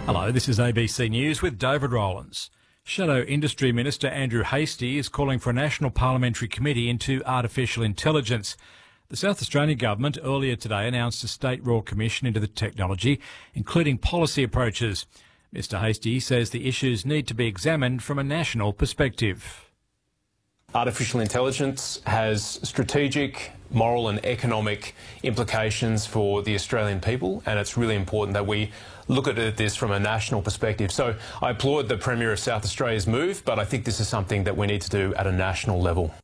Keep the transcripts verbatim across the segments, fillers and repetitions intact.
Hello, this is A B C News with David Rowlands. Shadow Industry Minister Andrew Hastie is calling for a national parliamentary committee into artificial intelligence. The South Australian Government earlier today announced a state royal commission into the technology, including policy approaches. Mr Hastie says the issues need to be examined from a national perspective. Artificial intelligence has strategic, moral and economic implications for the Australian people, and it's really important that we look at this from a national perspective. So I applaud the Premier of South Australia's move, but I think this is something that we need to do at a national level.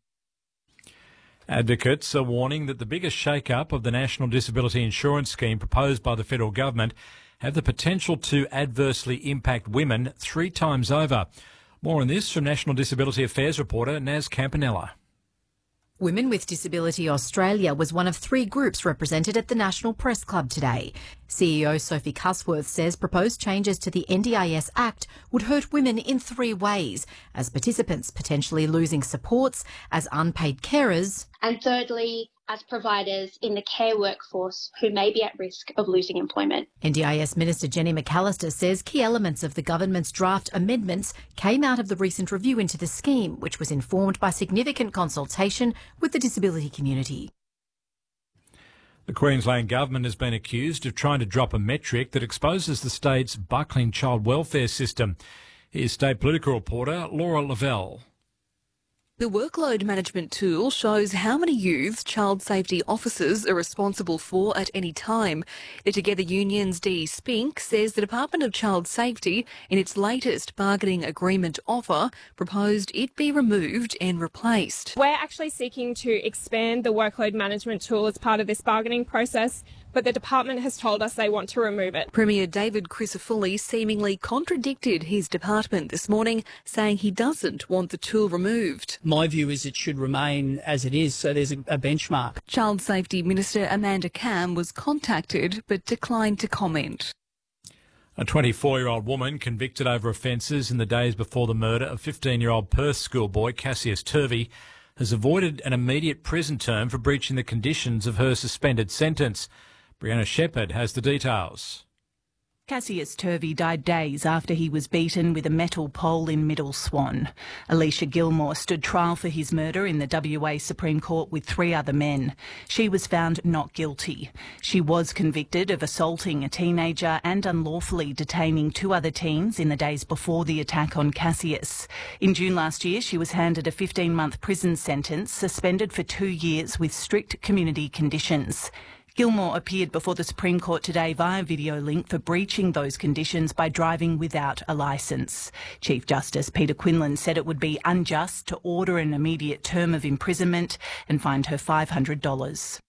Advocates are warning that the biggest shake-up of the National Disability Insurance Scheme proposed by the federal government have the potential to adversely impact women three times over. More on this from National Disability Affairs reporter Naz Campanella. Women with Disability Australia was one of three groups represented at the National Press Club today. C E O Sophie Cusworth says proposed changes to the N D I S Act would hurt women in three ways, as participants potentially losing supports, as unpaid carers, and thirdly, as providers in the care workforce who may be at risk of losing employment. N D I S Minister Jenny McAllister says key elements of the government's draft amendments came out of the recent review into the scheme, which was informed by significant consultation with the disability community. The Queensland Government has been accused of trying to drop a metric that exposes the state's buckling child welfare system. Here's state political reporter Laura Lavelle. The workload management tool shows how many youths child safety officers are responsible for at any time. The Together Union's Dee Spink says the Department of Child Safety, in its latest bargaining agreement offer, proposed it be removed and replaced. We're actually seeking to expand the workload management tool as part of this bargaining process, but the department has told us they want to remove it. Premier David Crisafulli seemingly contradicted his department this morning, saying he doesn't want the tool removed. My view is it should remain as it is, so there's a, a benchmark. Child Safety Minister Amanda Cam was contacted but declined to comment. A twenty-four-year-old woman convicted over offences in the days before the murder of fifteen-year-old Perth schoolboy Cassius Turvey has avoided an immediate prison term for breaching the conditions of her suspended sentence. Brianna Shepherd has the details. Cassius Turvey died days after he was beaten with a metal pole in Middle Swan. Alicia Gilmore stood trial for his murder in the W A Supreme Court with three other men. She was found not guilty. She was convicted of assaulting a teenager and unlawfully detaining two other teens in the days before the attack on Cassius. In June last year, she was handed a fifteen-month prison sentence, suspended for two years with strict community conditions. Gilmore appeared before the Supreme Court today via video link for breaching those conditions by driving without a licence. Chief Justice Peter Quinlan said it would be unjust to order an immediate term of imprisonment and fined her five hundred dollars.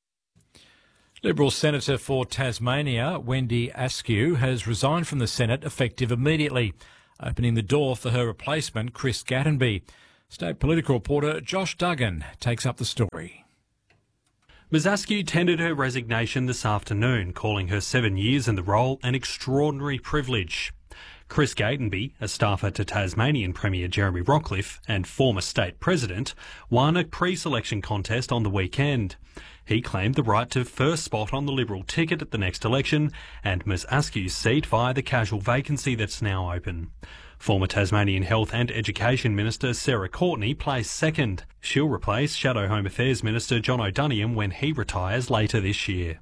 Liberal Senator for Tasmania, Wendy Askew, has resigned from the Senate effective immediately, opening the door for her replacement, Chris Gattenby. State political reporter Josh Duggan takes up the story. Miz Askew tendered her resignation this afternoon, calling her seven years in the role an extraordinary privilege. Chris Gattenby, a staffer to Tasmanian Premier Jeremy Rockliff and former state president, won a pre-selection contest on the weekend. He claimed the right to first spot on the Liberal ticket at the next election and Miz Askew's seat via the casual vacancy that's now open. Former Tasmanian Health and Education Minister Sarah Courtenay placed second. She'll replace Shadow Home Affairs Minister John O'Doniam when he retires later this year.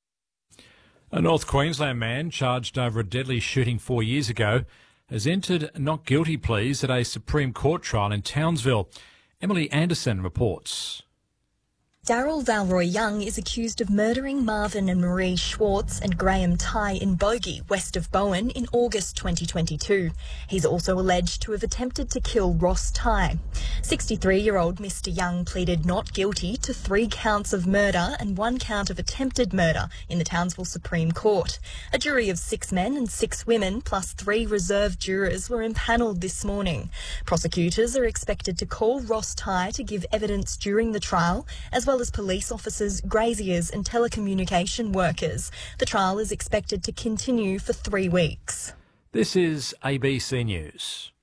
A North Queensland man charged over a deadly shooting four years ago has entered not guilty pleas at a Supreme Court trial in Townsville. Emily Anderson reports. Daryl Valroy Young is accused of murdering Marvin and Marie Schwartz and Graham Tye in Bogey, west of Bowen, in August twenty twenty-two. He's also alleged to have attempted to kill Ross Tye. sixty-three-year-old Mister Young pleaded not guilty to three counts of murder and one count of attempted murder in the Townsville Supreme Court. A jury of six men and six women, plus three reserve jurors, were impanelled this morning. Prosecutors are expected to call Ross Tye to give evidence during the trial, as well as police officers, graziers and telecommunication workers. The trial is expected to continue for three weeks. This is A B C News.